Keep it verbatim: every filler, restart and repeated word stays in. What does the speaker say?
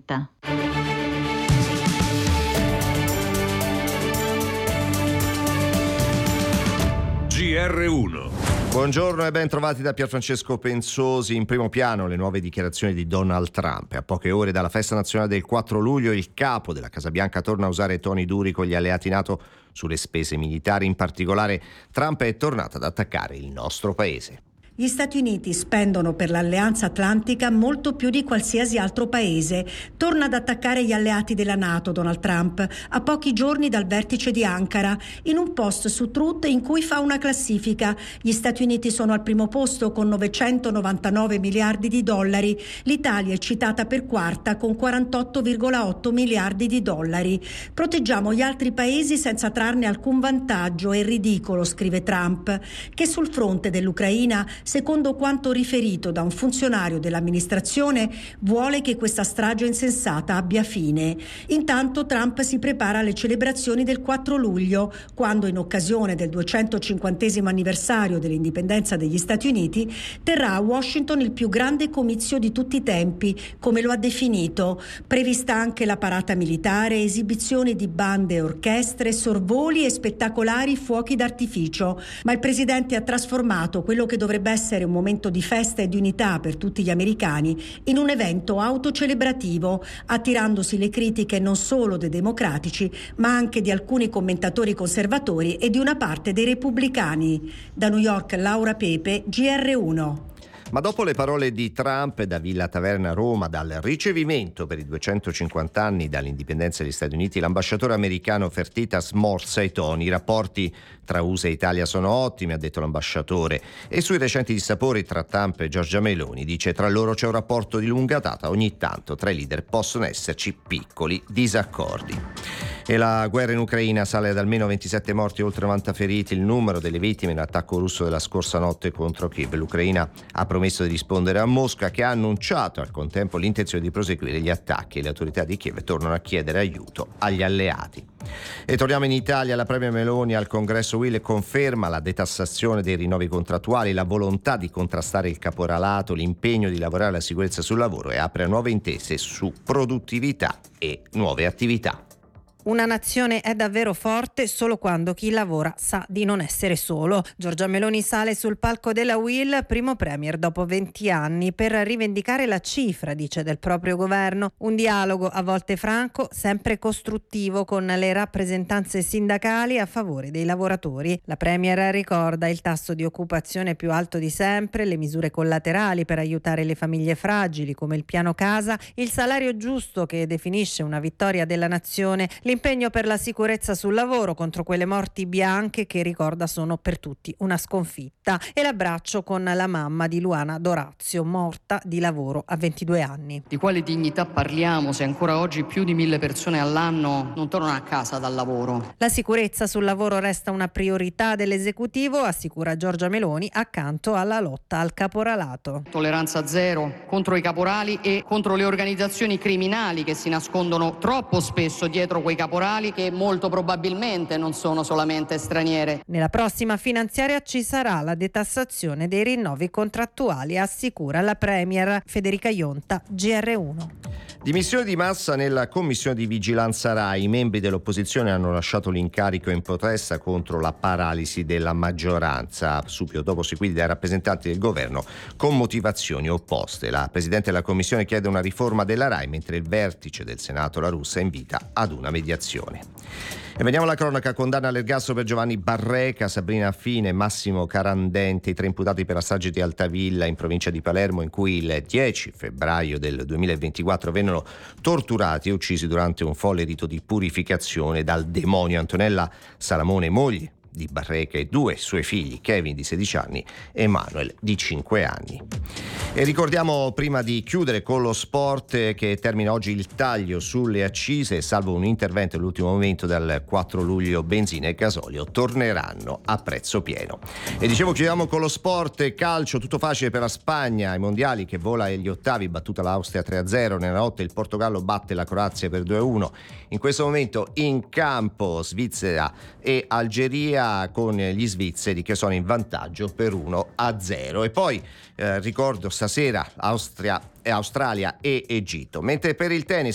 trenta. G R uno. Buongiorno e ben trovati da Pierfrancesco Pensosi. In primo piano le nuove dichiarazioni di Donald Trump. A poche ore dalla festa nazionale del quattro luglio il capo della Casa Bianca torna a usare toni duri con gli alleati NATO sulle spese militari. In particolare Trump è tornato ad attaccare il nostro paese. Gli Stati Uniti spendono per l'Alleanza Atlantica molto più di qualsiasi altro paese. Torna ad attaccare gli alleati della NATO, Donald Trump, a pochi giorni dal vertice di Ankara, in un post su Truth in cui fa una classifica. Gli Stati Uniti sono al primo posto con novecentonovantanove miliardi di dollari. L'Italia è citata per quarta con quarantotto virgola otto miliardi di dollari. Proteggiamo gli altri paesi senza trarne alcun vantaggio. È ridicolo, scrive Trump, che sul fronte dell'Ucraina, secondo quanto riferito da un funzionario dell'amministrazione, vuole che questa strage insensata abbia fine. Intanto Trump si prepara alle celebrazioni del quattro luglio, quando in occasione del duecentocinquantesimo anniversario dell'indipendenza degli Stati Uniti terrà a Washington il più grande comizio di tutti i tempi, come lo ha definito. Prevista anche la parata militare, esibizioni di bande e orchestre, sorvoli e spettacolari fuochi d'artificio. Ma il presidente ha trasformato quello che dovrebbe essere un momento di festa e di unità per tutti gli americani in un evento autocelebrativo, attirandosi le critiche non solo dei democratici ma anche di alcuni commentatori conservatori e di una parte dei repubblicani. Da New York, Laura Pepe, G R uno. Ma dopo le parole di Trump da Villa Taverna a Roma, dal ricevimento per i duecentocinquanta anni dall'indipendenza degli Stati Uniti, l'ambasciatore americano Fertitas smorza i toni. I rapporti tra U S A e Italia sono ottimi, ha detto l'ambasciatore, e sui recenti dissapori tra Trump e Giorgia Meloni dice: tra loro c'è un rapporto di lunga data, ogni tanto tra i leader possono esserci piccoli disaccordi. E la guerra in Ucraina sale ad almeno ventisette morti e oltre novanta feriti il numero delle vittime nell'attacco russo della scorsa notte contro Kiev. L'Ucraina ha promesso di rispondere a Mosca, che ha annunciato al contempo l'intenzione di proseguire gli attacchi, e le autorità di Kiev tornano a chiedere aiuto agli alleati. E torniamo in Italia. La premier Meloni al congresso U I L conferma la detassazione dei rinnovi contrattuali, la volontà di contrastare il caporalato, l'impegno di lavorare alla sicurezza sul lavoro, e apre nuove intese su produttività e nuove attività. Una nazione è davvero forte solo quando chi lavora sa di non essere solo. Giorgia Meloni sale sul palco della U I L, primo premier dopo venti anni, per rivendicare la cifra, dice, del proprio governo. Un dialogo a volte franco, sempre costruttivo con le rappresentanze sindacali a favore dei lavoratori. La premier ricorda il tasso di occupazione più alto di sempre, le misure collaterali per aiutare le famiglie fragili come il piano casa, il salario giusto che definisce una vittoria della nazione, l'impegno per la sicurezza sul lavoro contro quelle morti bianche che, ricorda, sono per tutti una sconfitta, e l'abbraccio con la mamma di Luana Dorazio, morta di lavoro a ventidue anni. Di quale dignità parliamo se ancora oggi più di mille persone all'anno non tornano a casa dal lavoro? La sicurezza sul lavoro resta una priorità dell'esecutivo, assicura Giorgia Meloni, accanto alla lotta al caporalato. Tolleranza zero contro i caporali e contro le organizzazioni criminali che si nascondono troppo spesso dietro quei caporali che molto probabilmente non sono solamente straniere. Nella prossima finanziaria ci sarà la detassazione dei rinnovi contrattuali, assicura la premier Federica Ionta, G R uno. Dimissioni di massa nella commissione di vigilanza Rai. I membri dell'opposizione hanno lasciato l'incarico in protesta contro la paralisi della maggioranza, subito dopo seguiti dai rappresentanti del governo con motivazioni opposte. La presidente della commissione chiede una riforma della Rai, mentre il vertice del Senato La Russa invita ad una mediazione. E veniamo alla cronaca. Condanna all'ergastolo per Giovanni Barreca, Sabrina Fine e Massimo Carandente, i tre imputati per la strage di Altavilla in provincia di Palermo, in cui il dieci febbraio del duemilaventiquattro vennero torturati e uccisi durante un folle rito di purificazione dal demonio. Antonella Salamone, moglie di Barreca, e due suoi figli, Kevin di sedici anni e Emanuel di cinque anni. E ricordiamo, prima di chiudere con lo sport, che termina oggi il taglio sulle accise, salvo un intervento all'ultimo momento. Dal quattro luglio benzina e gasolio torneranno a prezzo pieno. E dicevo, chiudiamo con lo sport. Calcio, tutto facile per la Spagna ai mondiali, che vola agli ottavi, battuta l'Austria tre a zero. Nella notte il Portogallo batte la Croazia per due a uno. In questo momento in campo Svizzera e Algeria, con gli svizzeri che sono in vantaggio per uno a zero. E poi eh, ricordo stasera Austria, Australia e Egitto. Mentre per il tennis